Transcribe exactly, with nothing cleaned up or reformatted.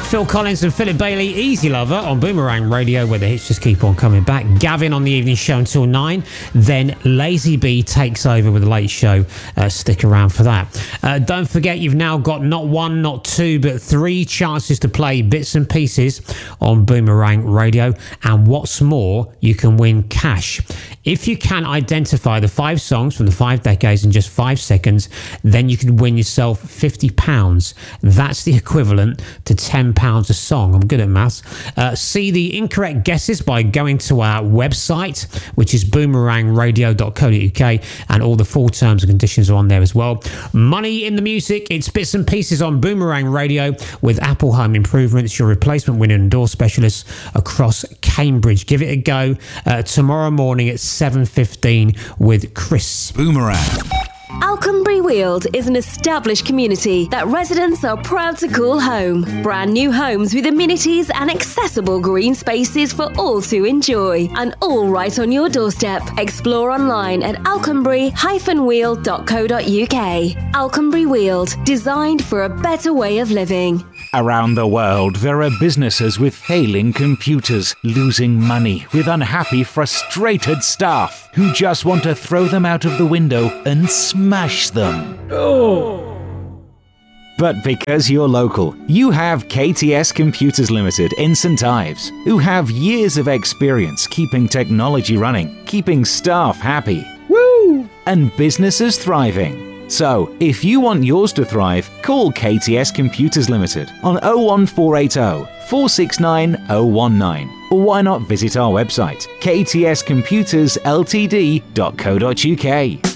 Phil Collins and Philip Bailey, Easy Lover on Boomerang Radio, where the hits just keep on coming back. Gavin on the evening show until nine. Then Lazy B takes over with the late show. Uh, stick around for that. Uh, don't forget, you've now got not one, not two, but three chances to play bits and pieces on Boomerang Radio. And what's more, you can win cash. If you can identify the five songs from the five decades in just five seconds, then you can win yourself fifty pounds. That's the equivalent to ten pounds a song. I'm good at maths. Uh, see the incorrect guesses by going to our website, which is boomerang radio dot co dot uk, and all the full terms and conditions are on there as well. Money in the music, it's bits and pieces on Boomerang Radio with Apple Home Improvements, your replacement window and door specialists across Cambridge. Give it a go uh, tomorrow morning at seven fifteen with Chris. Boomerang. Alconbury Weald is an established community that residents are proud to call home. Brand new homes with amenities and accessible green spaces for all to enjoy. And all right on your doorstep. Explore online at alconbury dash weald dot co dot uk. Alconbury Weald, designed for a better way of living. Around the world, there are businesses with failing computers, losing money, with unhappy, frustrated staff who just want to throw them out of the window and smash them. Oh. But because you're local, you have K T S Computers Limited in St Ives, who have years of experience keeping technology running, keeping staff happy, woo, and businesses thriving. So, if you want yours to thrive, call K T S Computers Limited on oh one four eight oh, four six nine oh one nine. Or why not visit our website, k t s computers l t d dot co dot uk.